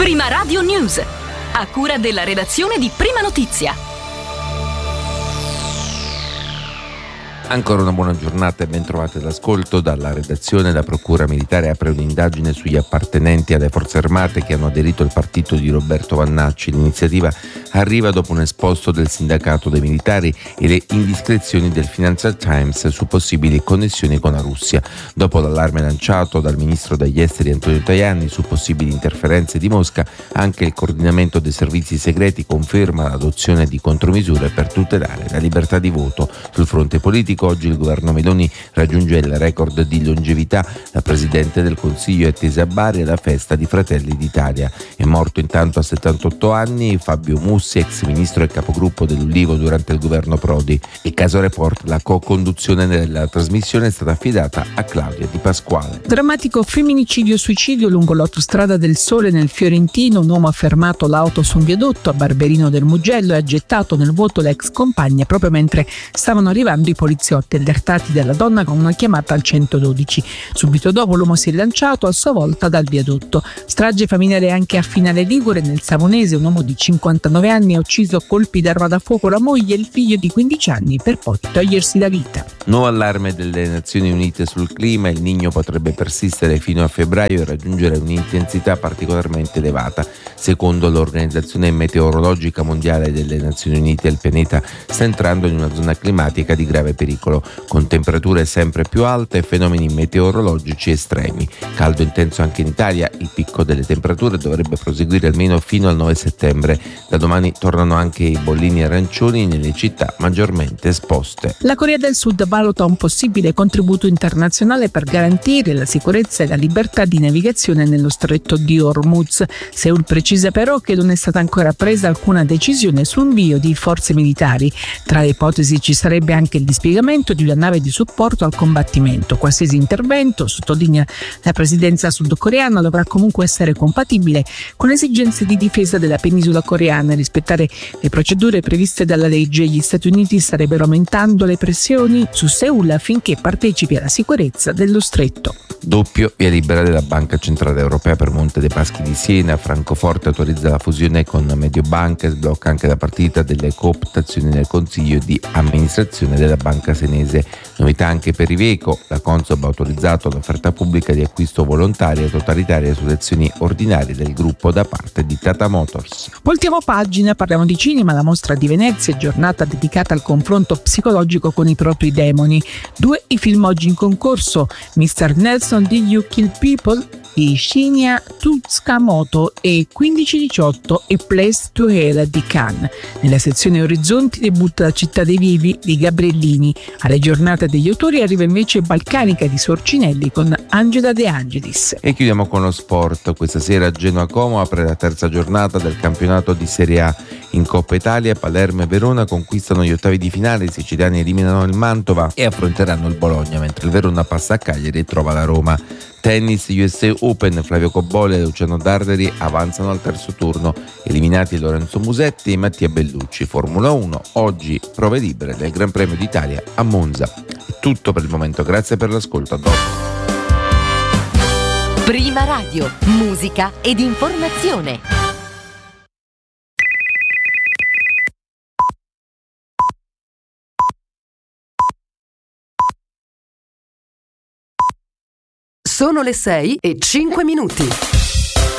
Prima Radio News, a cura della redazione di Prima Notizia. Ancora una buona giornata e ben trovate all'ascolto. Dalla redazione la Procura Militare apre un'indagine sugli appartenenti alle forze armate che hanno aderito al partito di Roberto Vannacci. L'iniziativa arriva dopo un esposto del sindacato dei militari e le indiscrezioni del Financial Times su possibili connessioni con la Russia. Dopo l'allarme lanciato dal ministro degli esteri Antonio Tajani su possibili interferenze di Mosca, anche il coordinamento dei servizi segreti conferma l'adozione di contromisure per tutelare la libertà di voto. Sul fronte politico oggi il governo Meloni raggiunge il record di longevità. La Presidente del Consiglio è attesa a Bari alla festa di Fratelli d'Italia. È morto intanto a 78 anni Fabio Mussi, ex ministro e capogruppo dell'Ulivo durante il governo Prodi. Il caso Report, la co-conduzione della trasmissione è stata affidata a Claudia Di Pasquale. Drammatico femminicidio-suicidio lungo l'autostrada del Sole nel Fiorentino. Un uomo ha fermato l'auto su un viadotto a Barberino del Mugello e ha gettato nel vuoto l'ex compagna proprio mentre stavano arrivando i poliziotti, allertati dalla donna con una chiamata al 112. Subito dopo l'uomo si è lanciato a sua volta dal viadotto. Strage familiare anche a Finale Ligure, nel Savonese. Un uomo di 59 anni ha ucciso a colpi d'arma da fuoco la moglie e il figlio di 15 anni per poi togliersi la vita. Nuovo allarme delle Nazioni Unite sul clima. Il Niño potrebbe persistere fino a febbraio e raggiungere un'intensità particolarmente elevata. Secondo l'Organizzazione Meteorologica Mondiale delle Nazioni Unite, il pianeta sta entrando in una zona climatica di grave pericolo, con temperature sempre più alte e fenomeni meteorologici estremi. Caldo intenso anche in Italia. Il picco delle temperature dovrebbe proseguire almeno fino al 9 settembre. Da domani tornano anche i bollini arancioni nelle città maggiormente esposte. La Corea del Sud valuta un possibile contributo internazionale per garantire la sicurezza e la libertà di navigazione nello stretto di Hormuz. Seul precisa però che non è stata ancora presa alcuna decisione su invio di forze militari. Tra le ipotesi ci sarebbe anche il dispiegamento di una nave di supporto al combattimento. Qualsiasi intervento, sottolinea la presidenza sudcoreana, dovrà comunque essere compatibile con esigenze di difesa della penisola coreana e rispettare le procedure previste dalla legge. Gli Stati Uniti starebbero aumentando le pressioni su Seul affinché partecipi alla sicurezza dello stretto. Doppio via libera della Banca Centrale Europea per Monte dei Paschi di Siena. Francoforte autorizza la fusione con Mediobanca e sblocca anche la partita delle cooptazioni nel Consiglio di amministrazione della Banca Senese. Novità anche per Iveco. La Consob ha autorizzato l'offerta pubblica di acquisto volontaria e totalitaria sulle azioni ordinarie del gruppo da parte di Tata Motors. Voltiamo pagina, parliamo di cinema. La mostra di Venezia è giornata dedicata al confronto psicologico con i propri demoni. 2 i film oggi in concorso: Mr. Nelson Did You Kill People di Shinya Tsukamoto e 1518 A Place to Hell di Cannes. Nella sezione Orizzonti debutta La città dei vivi di Gabriellini. Alle giornate degli autori arriva invece Balcanica di Sorcinelli con Angela De Angelis. E chiudiamo con lo sport. Questa sera Genoa-Como apre la terza giornata del campionato di Serie A. In Coppa Italia Palermo e Verona conquistano gli ottavi di finale, i siciliani eliminano il Mantova e affronteranno il Bologna, mentre il Verona passa a Cagliari e trova la Roma. Tennis USA Open, Flavio Cobolli e Luciano Darderi avanzano al terzo turno, eliminati Lorenzo Musetti e Mattia Bellucci. Formula 1, oggi prove libere del Gran Premio d'Italia a Monza. È tutto per il momento, grazie per l'ascolto, a dopo. Prima Radio, musica ed informazione. Sono le 6:05.